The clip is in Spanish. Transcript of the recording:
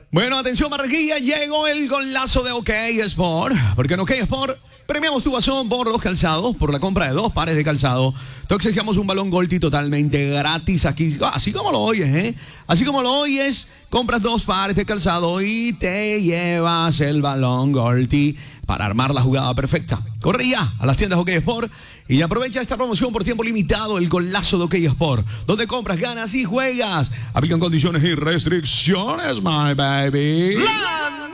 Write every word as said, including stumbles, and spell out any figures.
Bueno, atención Barranquilla, llegó el golazo de OK Sport, porque en OK Sport premiamos tu bazón por los calzados, por la compra de dos pares de calzado. Te exigimos un balón Golti totalmente gratis aquí, así como lo oyes, ¿eh? Así como lo oyes, compras dos pares de calzado y te llevas el balón Golti para armar la jugada perfecta. Corre ya a las tiendas OK Sport y aprovecha esta promoción por tiempo limitado, el golazo de OK Sport, donde compras, ganas y juegas. Aplican condiciones y restricciones, my baby. ¡La!